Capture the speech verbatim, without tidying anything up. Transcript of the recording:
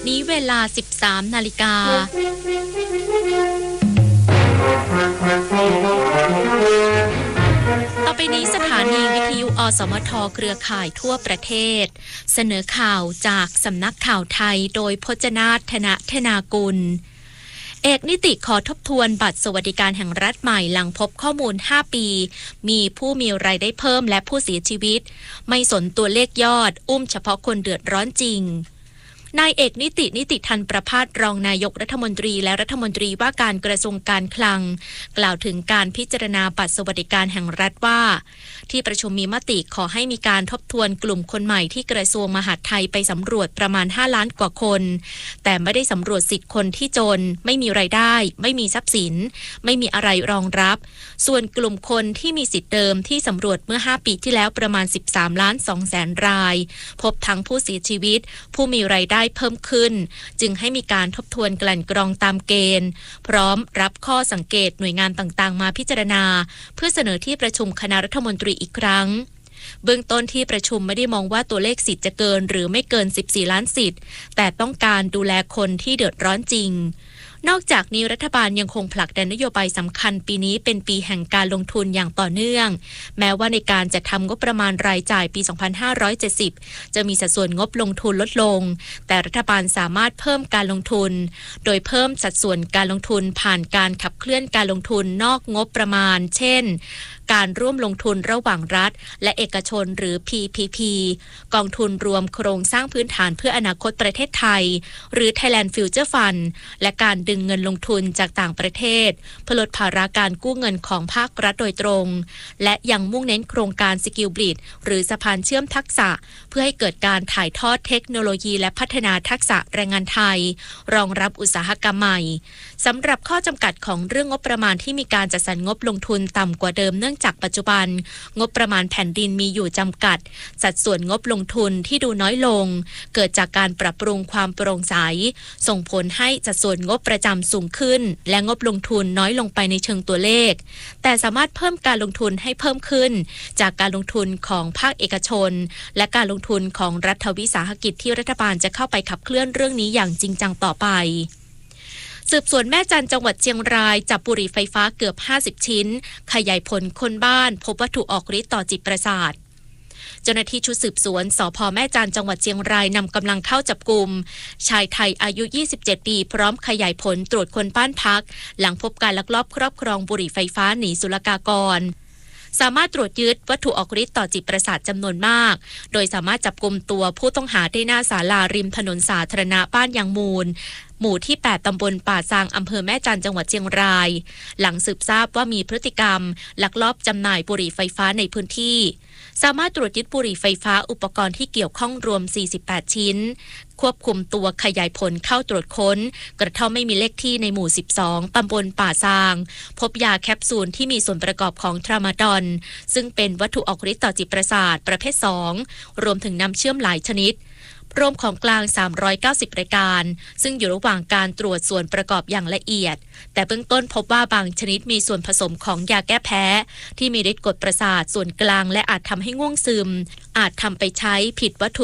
นี้เวลา สิบสามนาฬิกาต่อไปนี้สถานีวิทยุอสมทเครือข่ายทั่วประเทศเสนอข่าวจากสำนักข่าวไทยโดยพจนาถ ธนธนากุลเอกนิติขอทบทวนบัตรสวัสดิการแห่งรัฐใหม่หลังพบข้อมูลห้าปีมีผู้มีรายได้เพิ่มและผู้เสียชีวิตไม่สนตัวเลขยอดอุ้มเฉพาะคนเดือดร้อนจริงนายเอกนิตินิติทันประภาสรองนายกรัฐมนตรีและรัฐมนตรีว่าการกระทรวงการคลังกล่าวถึงการพิจารณาบัตรสวัสดิการแห่งรัฐว่าที่ประชุมมีมติขอให้มีการทบทวนกลุ่มคนใหม่ที่กระทรวงมหาดไทยไปสำรวจประมาณห้าล้านกว่าคนแต่ไม่ได้สำรวจสิทธิ์คนที่จนไม่มีรายได้ไม่มีทรัพย์สินไม่มีอะไรรองรับส่วนกลุ่มคนที่มีสิทธิ์เดิมที่สำรวจเมื่อห้าปีที่แล้วประมาณสิบสามล้านสองแสนรายพบทั้งผู้เสียชีวิตผู้มีรายได้เพิ่มขึ้นจึงให้มีการทบทวนกลั่นกรองตามเกณฑ์พร้อมรับข้อสังเกตหน่วยงานต่างๆมาพิจารณาเพื่อเสนอที่ประชุมคณะรัฐมนตรีอีกครั้งเบื้องต้นที่ประชุมไม่ได้มองว่าตัวเลขสิทธิ์จะเกินหรือไม่เกินสิบสี่ล้านสิทธิ์แต่ต้องการดูแลคนที่เดือดร้อนจริงนอกจากนี้รัฐบาลยังคงผลักดันนโยบายสำคัญปีนี้เป็นปีแห่งการลงทุนอย่างต่อเนื่องแม้ว่าในการจัดทำงบประมาณรายจ่ายปีสองพันห้าร้อยเจ็ดสิบจะมีสัดส่วนงบลงทุนลดลงแต่รัฐบาลสามารถเพิ่มการลงทุนโดยเพิ่มสัดส่วนการลงทุนผ่านการขับเคลื่อนการลงทุนนอกงบประมาณเช่นการร่วมลงทุนระหว่างรัฐและเอกชนหรือ พี พี พี กองทุนรวมโครงสร้างพื้นฐานเพื่ออนาคตประเทศไทยหรือ Thailand Future Fund และการดึงเงินลงทุนจากต่างประเทศเพื่อลดภาระการกู้เงินของภาครัฐโดยตรงและยังมุ่งเน้นโครงการ Skill Bridge หรือสะพานเชื่อมทักษะเพื่อให้เกิดการถ่ายทอดเทคโนโลยีและพัฒนาทักษะแรงงานไทยรองรับอุตสาหกรรมใหม่สำหรับข้อจำกัดของเรื่องงบประมาณที่มีการจัดสรรงบลงทุนต่ำกว่าเดิมเนื่องจากปัจจุบันงบประมาณแผ่นดินมีอยู่จำกัดสัดส่วนงบลงทุนที่ดูน้อยลงเกิดจากการปรับปรุงความโปร่งใสส่งผลให้สัดส่วนงบประจำสูงขึ้นและงบลงทุนน้อยลงไปในเชิงตัวเลขแต่สามารถเพิ่มการลงทุนให้เพิ่มขึ้นจากการลงทุนของภาคเอกชนและการลงทุนของรัฐวิสาหกิจที่รัฐบาลจะเข้าไปขับเคลื่อนเรื่องนี้อย่างจริงจังต่อไปสืบสวนแม่จันจังหวัดเชียงรายจับบุหรี่ไฟฟ้าเกือบห้าสิบชิ้นขยายผลคนบ้านพบวัตถุออกฤทธิ์ต่อจิตประสาทเจ้าหน้าที่ชุดสืบสวนสภ.แม่จันจังหวัดเชียงรายนำกำลังเข้าจับกุมชายไทยอายุยี่สิบเจ็ดปีพร้อมขยายผลตรวจคนบ้านพักหลังพบการลักลอบครอบครองบุหรี่ไฟฟ้าหนีศุลกากรสามารถตรวจยึดวัตถุออกฤทธิ์ต่อจิตประสาทจำนวนมากโดยสามารถจับกุมตัวผู้ต้องหาได้หน้าศาลาริมถนนสาธารณะบ้านยางมูลหมู่ที่แปดตำบลป่าซางอำเภอแม่จันจังหวัดเชียงรายหลังสืบทราบว่ามีพฤติกรรมลักลอบจำหน่ายบุหรี่ไฟฟ้าในพื้นที่สามารถตรวจยึดบุหรี่ไฟฟ้าอุปกรณ์ที่เกี่ยวข้องรวมสี่สิบแปดชิ้นควบคุมตัวขยายผลเข้าตรวจค้นกระท่อมไม่มีเลขที่ในหมู่สิบสองตำบลป่าซางพบยาแคปซูลที่มีส่วนประกอบของทรามาดอนซึ่งเป็นวัตถุออกฤทธิ์ต่อจิตประสาทประเภทสองรวมถึงน้ำเชื่อมหลายชนิดรวมของกลางสามร้อยเก้าสิบรายการซึ่งอยู่ระหว่างการตรวจส่วนประกอบอย่างละเอียดแต่เบื้องต้นพบว่าบางชนิดมีส่วนผสมของยาแก้แพ้ที่มีฤทธิ์กดประสาทส่วนกลางและอาจทำให้ง่วงซึมอาจทำไปใช้ผิดวัตถุ